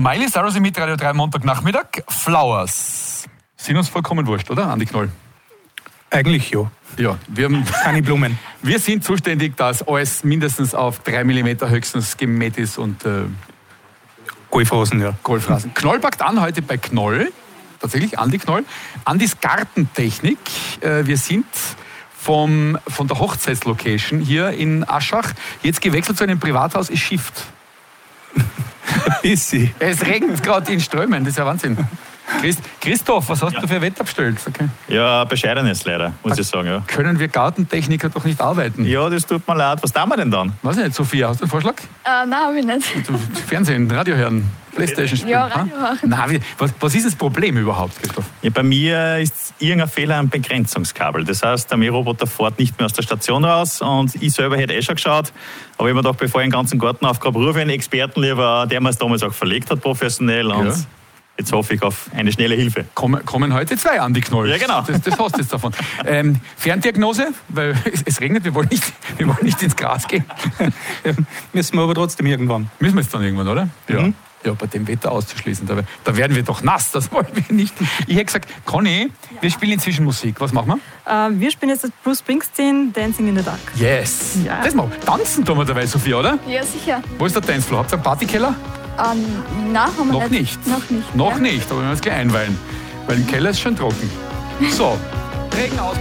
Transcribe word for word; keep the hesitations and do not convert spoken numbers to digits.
Miley Cyrus mit Radio drei Montagnachmittag. Flowers. Sind uns vollkommen wurscht, oder, Andi Knoll? Eigentlich ja. Ja, wir haben keine Blumen. Wir sind zuständig, dass alles mindestens auf drei Millimeter höchstens gemäht ist und äh, Golfrosen, ja. Golfrasen. Knoll packt an heute bei Knoll. Tatsächlich, Andi Knoll. Andis Gartentechnik. Äh, wir sind vom, von der Hochzeitslocation hier in Aschach jetzt gewechselt zu einem Privathaus. Es schifft. Ist sie. Es regnet gerade in Strömen. Das ist ja Wahnsinn. Christ, Christoph, was hast ja. du für Wetter bestellt? Okay. Ja, bescheidenes leider, muss da ich sagen. Ja. Können wir Gartentechniker doch nicht arbeiten? Ja, das tut mir leid. Was tun wir denn dann? Weiß ich nicht, Sophia, hast du einen Vorschlag? Äh, nein, habe ich nicht. Fernsehen, Radio hören, Playstation spielen. Ja, Radio machen. Nein, was, was ist das Problem überhaupt, Christoph? Ja, bei mir ist irgendein Fehler am Begrenzungskabel. Das heißt, der Mähroboter fährt nicht mehr aus der Station raus und ich selber hätte eh schon geschaut. Aber ich habe mir gedacht, bevor ich den ganzen Garten aufgrabe, rufe ich einen Experten lieber, der mir es damals auch verlegt hat, professionell. Und ja. Jetzt hoffe ich auf eine schnelle Hilfe. Kommen, kommen heute zwei Andi Knoll. Ja, genau. Das, das hast du jetzt davon. Ähm, Ferndiagnose, weil es, es regnet, wir wollen, nicht, wir wollen nicht ins Gras gehen. Müssen wir aber trotzdem irgendwann. Müssen wir jetzt dann irgendwann, oder? Ja. Mhm. Ja, bei dem Wetter auszuschließen. Da, da werden wir doch nass, das wollen wir nicht. Ich hätte gesagt, Conny, ja. wir spielen inzwischen Musik. Was machen wir? Uh, wir spielen jetzt Bruce Springsteen, Dancing in the Dark. Yes. Ja. Das machen wir. Tanzen tun wir dabei, Sophia, oder? Ja, sicher. Wo ist der Dancefloor? Habt ihr einen Partykeller? Ähm, nein, haben wir Noch nicht. nicht. Noch nicht. Noch ja. nicht, aber wir müssen es gleich einweihen. Weil im Keller ist schon trocken. So, Regen aus.